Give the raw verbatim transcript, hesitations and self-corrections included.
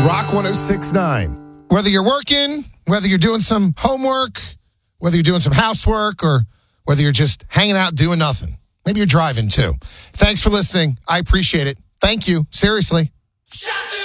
Rock one oh six point nine. Whether you're working, whether you're doing some homework, whether you're doing some housework, or whether you're just hanging out doing nothing. Maybe you're driving too. Thanks for listening. I appreciate it. Thank you. Seriously.